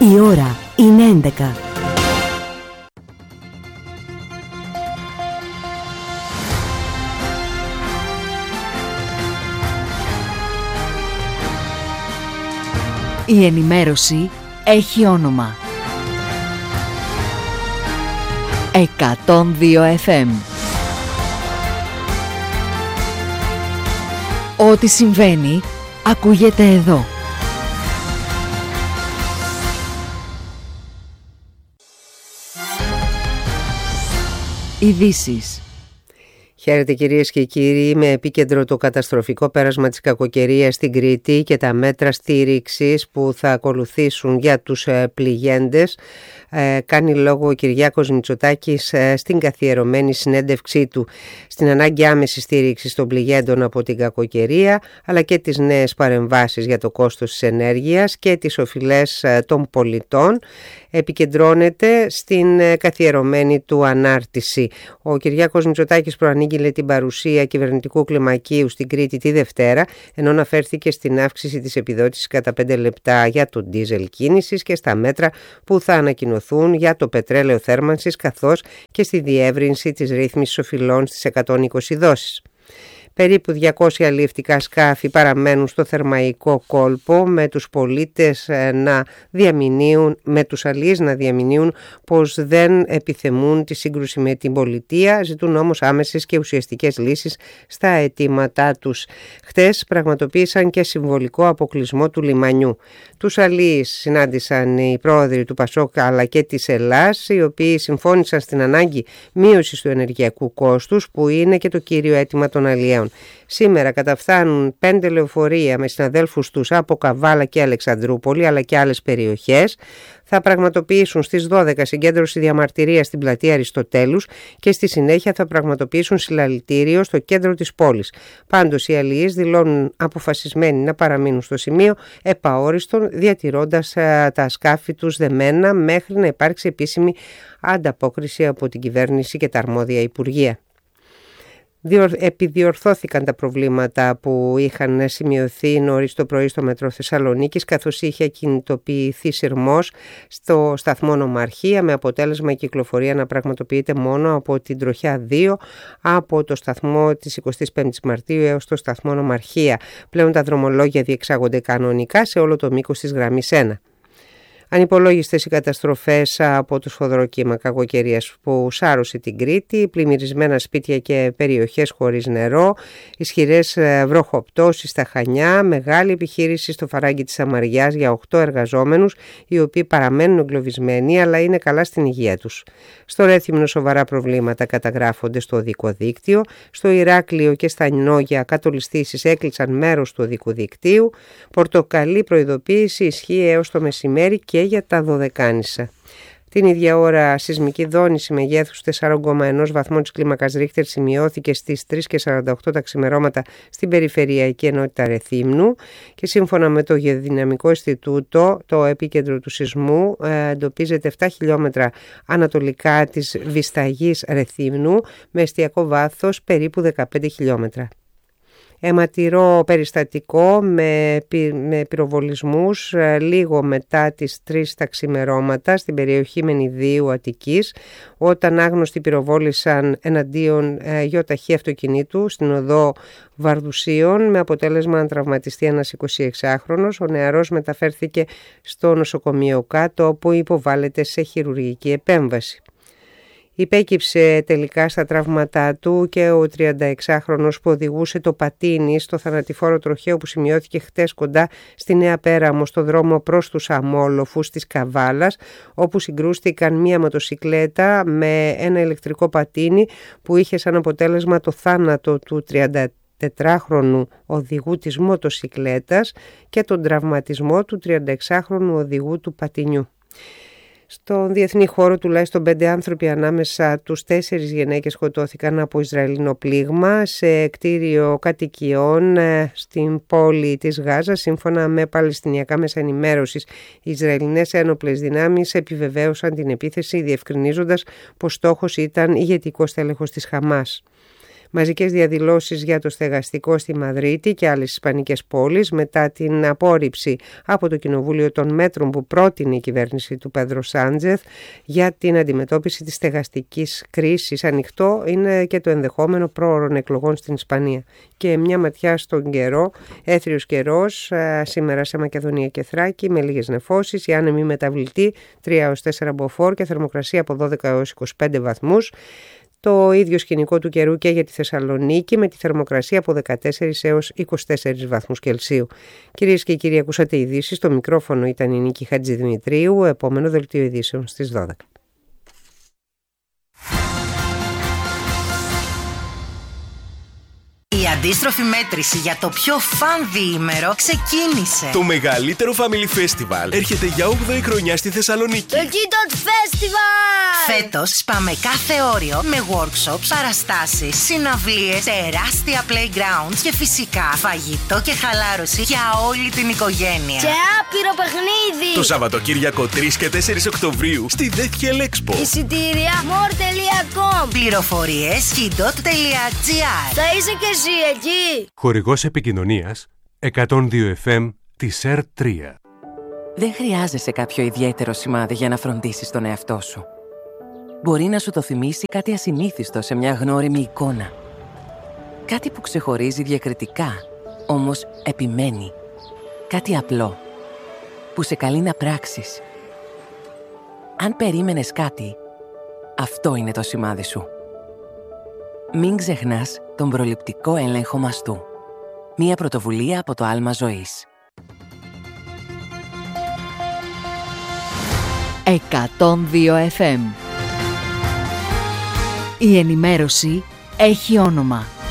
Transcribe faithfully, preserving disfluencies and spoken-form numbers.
Η ώρα είναι έντεκα. Η ενημέρωση έχει όνομα. εκατόν δύο εφ εμ. Ό,τι συμβαίνει ακούγεται εδώ. Ειδήσεις. Χαίρετε κυρίες και κύριοι, με επίκεντρο το καταστροφικό πέρασμα της κακοκαιρίας στην Κρήτη και τα μέτρα στήριξης που θα ακολουθήσουν για τους πληγέντες. Ε, κάνει λόγο ο Κυριάκος Μητσοτάκης ε, στην καθιερωμένη συνέντευξή του στην ανάγκη άμεσης στήριξης των πληγέντων από την κακοκαιρία, αλλά και τις νέες παρεμβάσεις για το κόστος της ενέργειας και τις οφειλές ε, των πολιτών. Επικεντρώνεται στην ε, καθιερωμένη του ανάρτηση. Ο Κυριάκος Μητσοτάκης προανήγγειλε την παρουσία κυβερνητικού κλιμακίου στην Κρήτη τη Δευτέρα, ενώ αναφέρθηκε στην αύξηση της επιδότησης κατά πέντε λεπτά για το ντίζελ κίνησης και στα μέτρα που θα ανακοινωθούν για το πετρέλαιο θέρμανσης, καθώς και στη διεύρυνση της ρύθμισης οφειλών στις εκατόν είκοσι δόσεις. Περίπου διακόσια αλλιευτικά σκάφη παραμένουν στο θερμαϊκό κόλπο, με τους πολίτες να διαμηνύουν, με τους αλλιείς να διαμηνύουν πως δεν επιθυμούν τη σύγκρουση με την πολιτεία, ζητούν όμως άμεσες και ουσιαστικές λύσεις στα αιτήματά τους. Χτες πραγματοποίησαν και συμβολικό αποκλεισμό του λιμανιού. Τους αλλιείς συνάντησαν οι πρόεδροι του Πασόκ αλλά και της Ελλάς, οι οποίοι συμφώνησαν στην ανάγκη μείωσης του ενεργειακού κόστους, που είναι και το κύριο αίτημα των αλλιέων. Σήμερα καταφθάνουν πέντε λεωφορεία με συναδέλφους τους από Καβάλα και Αλεξανδρούπολη, αλλά και άλλες περιοχές. Θα πραγματοποιήσουν στις δώδεκα συγκέντρωση διαμαρτυρίας στην πλατεία Αριστοτέλους και στη συνέχεια θα πραγματοποιήσουν συλλαλητήριο στο κέντρο της πόλης. Πάντως οι αλλιείς δηλώνουν αποφασισμένοι να παραμείνουν στο σημείο επαόριστον, διατηρώντας τα σκάφη τους δεμένα μέχρι να υπάρξει επίσημη ανταπόκριση από την κυβέρνηση και τα αρμόδια υπουργεία. Επιδιορθώθηκαν τα προβλήματα που είχαν σημειωθεί νωρίς το πρωί στο μετρό Θεσσαλονίκης, καθώς είχε κινητοποιηθεί σειρμός στο σταθμό Νομαρχία, με αποτέλεσμα η κυκλοφορία να πραγματοποιείται μόνο από την τροχιά δύο, από το σταθμό της εικοστής πέμπτης Μαρτίου έως το σταθμό Νομαρχία. Πλέον τα δρομολόγια διεξάγονται κανονικά σε όλο το μήκος της γραμμής ένα. Ανυπολόγιστες οι καταστροφές από το σφοδρό κακοκαιρίας που σάρωσε την Κρήτη, πλημμυρισμένα σπίτια και περιοχές χωρίς νερό, ισχυρές βροχοπτώσεις στα Χανιά, μεγάλη επιχείρηση στο Φαράγγι της Σαμαριάς για οκτώ εργαζόμενους, οι οποίοι παραμένουν εγκλωβισμένοι αλλά είναι καλά στην υγεία τους. Στο Ρέθυμνο σοβαρά προβλήματα καταγράφονται στο οδικό δίκτυο, στο Ηράκλειο και στα Νόγια κατολιστήσεις έκλεισαν μέρος του οδικού δικτύου, πορτοκαλί προειδοποίηση ισχύει έως το μεσημέρι και για τα Δωδεκάνησα. Την ίδια ώρα σεισμική δόνηση μεγέθους τέσσερα κόμμα ένα βαθμών της κλίμακας Ρίχτερ σημειώθηκε στις τρεις και σαράντα οκτώ τα ξημερώματα στην περιφερειακή ενότητα Ρεθύμνου και σύμφωνα με το Γεωδυναμικό Ινστιτούτο, το επίκεντρο του σεισμού εντοπίζεται επτά χιλιόμετρα ανατολικά της Βισταγής Ρεθύμνου με εστιακό βάθος περίπου δεκαπέντε χιλιόμετρα. Αιματηρό περιστατικό με, πυ, με πυροβολισμούς λίγο μετά τις τρεις τα ξημερώματα στην περιοχή Μενιδίου Αττικής, όταν άγνωστοι πυροβόλησαν εναντίον ε, γιοταχή αυτοκινήτου στην οδό Βαρδουσίων, με αποτέλεσμα να τραυματιστεί ένας εικοσιεξάχρονος. Ο νεαρός μεταφέρθηκε στο νοσοκομείο Κάτω, όπου υποβάλλεται σε χειρουργική επέμβαση. Υπέκυψε τελικά στα τραύματά του και ο τριανταεξάχρονος που οδηγούσε το πατίνι στο θανατηφόρο τροχαίο που σημειώθηκε χτες κοντά στη Νέα Πέραμο, στο δρόμο προς τους Αμόλοφους της Καβάλας, όπου συγκρούστηκαν μία μοτοσικλέτα με ένα ηλεκτρικό πατίνι που είχε σαν αποτέλεσμα το θάνατο του τριαντατετράχρονου οδηγού της μοτοσικλέτας και τον τραυματισμό του τριανταεξάχρονου οδηγού του πατινιού. Στον διεθνή χώρο τουλάχιστον πέντε άνθρωποι, ανάμεσα τους τέσσερις γυναίκες, σκοτώθηκαν από Ισραηλινό πλήγμα σε κτίριο κατοικιών στην πόλη της Γάζα. Σύμφωνα με παλαιστινιακά μέσα ενημέρωσης, οι Ισραηλινές ένοπλες δυνάμεις επιβεβαίωσαν την επίθεση, διευκρινίζοντας πως στόχος ήταν ηγετικός τέλεχος της Χαμάς. Μαζικές διαδηλώσεις για το στεγαστικό στη Μαδρίτη και άλλες ισπανικές πόλεις μετά την απόρριψη από το Κοινοβούλιο των μέτρων που πρότεινε η κυβέρνηση του Πέντρο Σάντζεθ για την αντιμετώπιση της στεγαστικής κρίσης. Ανοιχτό είναι και το ενδεχόμενο πρόωρων εκλογών στην Ισπανία. Και μια ματιά στον καιρό, έθριος καιρός σήμερα σε Μακεδονία και Θράκη με λίγες νεφώσεις, η άνεμη μεταβλητή τρία έως τέσσερα μποφόρ και θερμοκρασία από δώδεκα έως είκοσι πέντε βαθμούς. Το ίδιο σκηνικό του καιρού και για τη Θεσσαλονίκη με τη θερμοκρασία από δεκατέσσερις έως είκοσι τέσσερις βαθμούς Κελσίου. Κυρίες και κύριοι, ακούσατε ειδήσεις. Στο μικρόφωνο ήταν η Νίκη Χατζηδημητρίου. Επόμενο δελτίο ειδήσεων στις δώδεκα. Η αντίστροφη μέτρηση για το πιο φαν διήμερο ξεκίνησε. Το μεγαλύτερο Family Festival έρχεται για όγδοη χρονιά στη Θεσσαλονίκη. Το Kidot Festival! Φέτος σπάμε κάθε όριο με workshops, παραστάσεις, συναυλίες, τεράστια playgrounds και φυσικά φαγητό και χαλάρωση για όλη την οικογένεια. Και άπειρο παιχνίδι! Το Σαββατοκύριακο τρεις και τέσσερις Οκτωβρίου στη Deathhell Expo. Εισιτήρια more τελεία com. Πληροφορίες kidot τελεία gr. Θα είσαι και εσύ εκεί! Χορηγός επικοινωνίας εκατόν δύο εφ εμ της ερ τρία. Δεν χρειάζεσαι κάποιο ιδιαίτερο σημάδι για να φροντίσεις τον εαυτό σου. Μπορεί να σου το θυμίσει κάτι ασυνήθιστο σε μια γνώριμη εικόνα. Κάτι που ξεχωρίζει διακριτικά, όμως επιμένει. Κάτι απλό, που σε καλεί να πράξεις. Αν περίμενες κάτι, αυτό είναι το σημάδι σου. Μην ξεχνάς τον προληπτικό έλεγχο μαστού. Μία πρωτοβουλία από το Άλμα Ζωής. εκατόν δύο εφ εμ. Η ενημέρωση έχει όνομα.